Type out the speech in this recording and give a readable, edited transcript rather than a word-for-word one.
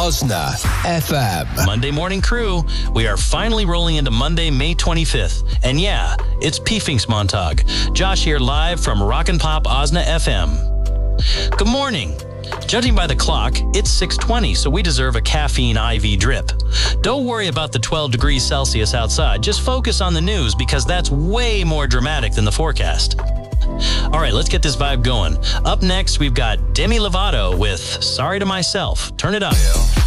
Osna FM. Monday morning crew, we are finally rolling into Monday, May 25th. And yeah, it's P-Finks Montauk. Josh here live from Rockin' Pop Osna FM. Good morning. Judging by the clock, it's 6:20, so we deserve a caffeine IV drip. Don't worry about the 12 degrees Celsius outside. Just focus on the news because that's way more dramatic than the forecast. All right, let's get this vibe going. Up next, we've got Demi Lovato with Sorry to Myself. Turn it up.